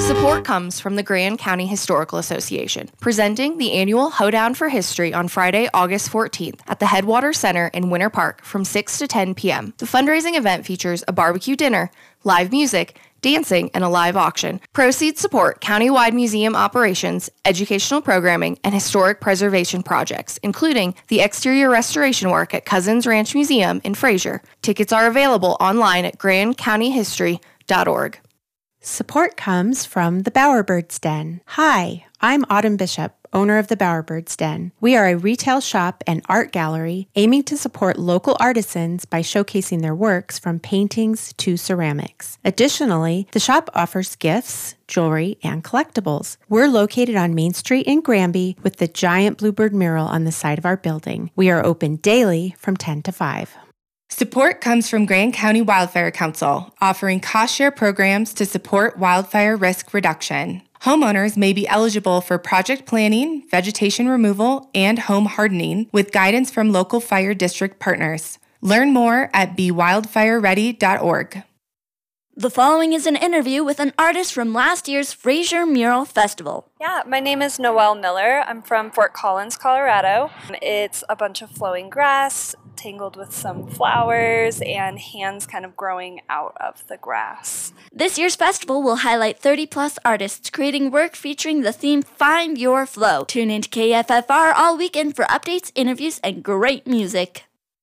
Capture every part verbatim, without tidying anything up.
Support comes from the Grand County Historical Association, presenting the annual Hoedown for History on Friday, August fourteenth at the Headwaters Center in Winter Park from six to ten p.m. The fundraising event features a barbecue dinner, live music, dancing, and a live auction. Proceeds support countywide museum operations, educational programming, and historic preservation projects, including the exterior restoration work at Cousins Ranch Museum in Fraser. Tickets are available online at grand county history dot org. Support comes from the Bowerbirds Den. Hi, I'm Autumn Bishop, owner of the Bowerbirds Den. We are a retail shop and art gallery aiming to support local artisans by showcasing their works from paintings to ceramics. Additionally, the shop offers gifts, jewelry, and collectibles. We're located on Main Street in Granby with the giant bluebird mural on the side of our building. We are open daily from ten to five. Support comes from Grand County Wildfire Council, offering cost-share programs to support wildfire risk reduction. Homeowners may be eligible for project planning, vegetation removal, and home hardening with guidance from local fire district partners. Learn more at be wildfire ready dot org. The following is an interview with an artist from last year's Fraser Mural Festival. Yeah, my name is Noelle Miller. I'm from Fort Collins, Colorado. It's a bunch of flowing grass tangled with some flowers and hands kind of growing out of the grass. This year's festival will highlight thirty plus artists creating work featuring the theme Find Your Flow. Tune into K F F R all weekend for updates, interviews, and great music.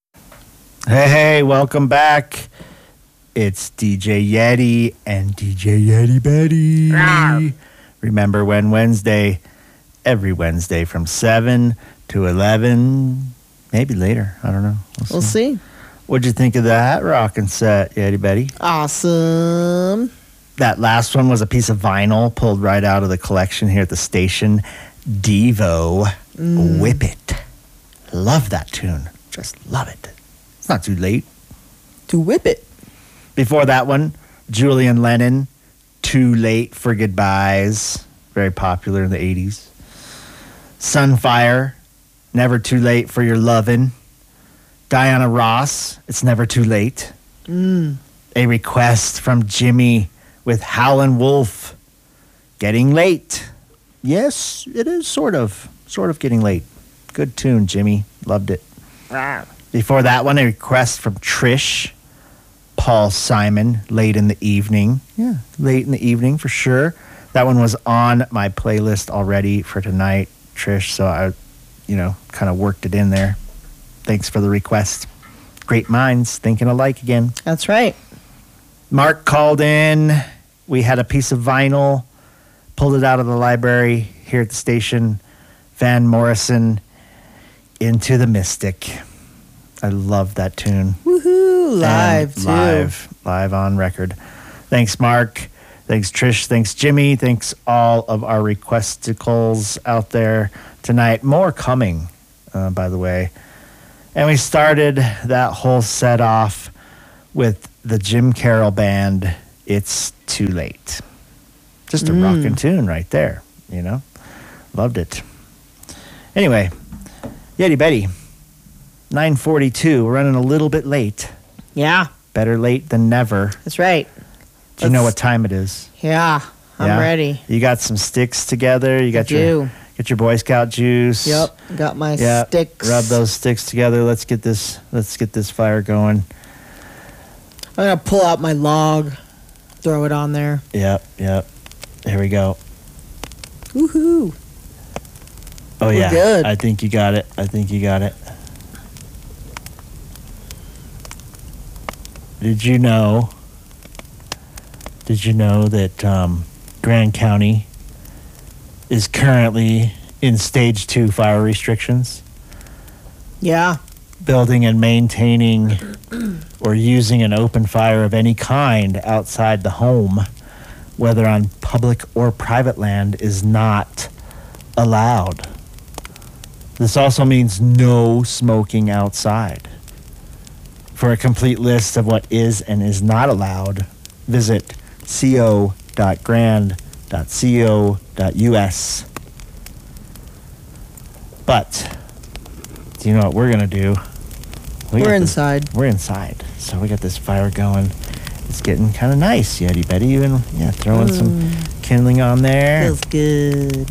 Hey, hey, welcome back. It's D J Yeti and D J Yeti Betty. Rawr. Remember when Wednesday, every Wednesday from seven to eleven, maybe later. I don't know. We'll, we'll see. see. What'd you think of that rockin' set, Yeti Betty? Awesome. That last one was a piece of vinyl pulled right out of the collection here at the station. Devo, mm. Whip It. Love that tune. Just love it. It's not too late to whip it. Before that one, Julian Lennon, Too Late for Goodbyes. Very popular in the eighties. Sunfire, Never Too Late for Your Lovin'. Diana Ross, It's Never Too Late. Mm. A request from Jimmy with Howlin' Wolf, Getting Late. Yes, it is sort of, sort of getting late. Good tune, Jimmy. Loved it. Rawr. Before that one, a request from Trish, Paul Simon, Late in the Evening. Yeah, late in the evening for sure. That one was on my playlist already for tonight, Trish, so I, you know, kind of worked it in there. Thanks for the request. Great minds thinking alike again. That's right. Mark called in. We had a piece of vinyl, pulled it out of the library here at the station. Van Morrison, Into the Mystic. I love that tune. Woohoo! Live, and too. Live, live on record. Thanks, Mark. Thanks, Trish. Thanks, Jimmy. Thanks, all of our requesticles out there tonight. More coming, uh, by the way. And we started that whole set off with the Jim Carroll Band, It's Too Late. Just a mm. rockin' tune right there, you know? Loved it. Anyway, Yeti Betty, nine forty-two. We're running a little bit late. Yeah. Better late than never. That's right. Do That's, you know what time it is? Yeah, I'm yeah? ready. You got some sticks together. You got I your do. Get your Boy Scout juice. Yep, got my yep. sticks. Rub those sticks together. Let's get this. Let's get this fire going. I'm gonna pull out my log, throw it on there. Yep, yep. Here we go. Woohoo! Oh We're yeah, good. I think you got it. I think you got it. Did you know? Did you know that um, Grand County is currently in stage two fire restrictions? Yeah. Building and maintaining or using an open fire of any kind outside the home, whether on public or private land, is not allowed. This also means no smoking outside. For a complete list of what is and is not allowed, visit co dot grand dot co dot u s. But do you know what we're gonna do? We we're this, inside. We're inside. So we got this fire going. It's it's getting kind of nice. Yeti Betty, even yeah, throwing Mm. some kindling on there. Feels good.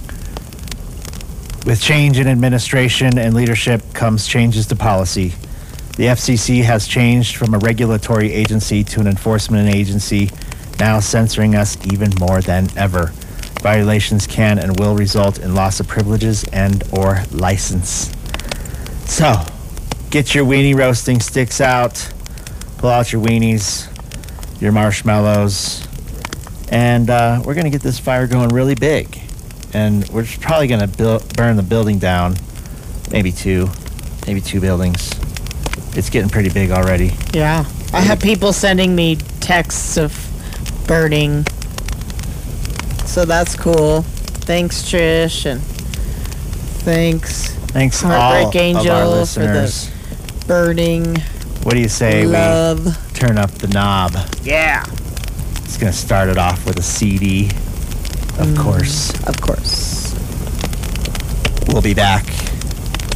With change in administration and leadership comes changes to policy. The F C C has changed from a regulatory agency to an enforcement agency, now censoring us even more than ever. Violations can and will result in loss of privileges and or license. So, get your weenie roasting sticks out, pull out your weenies, your marshmallows, and uh, we're going to get this fire going really big. And we're just probably going to build, burn the building down, maybe two, maybe two buildings. It's getting pretty big already. Yeah. I have people sending me texts of burning. So that's cool. Thanks, Trish, and thanks, Thanks Heartbreak all Angel, of our for the listeners. burning What do you say love. we turn up the knob? Yeah. It's going to start it off with a C D, of Mm. course. Of course. We'll be back.